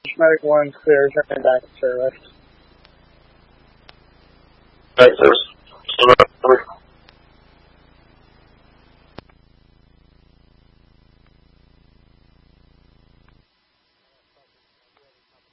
Medic 1 clear, turning back to service. Back to service.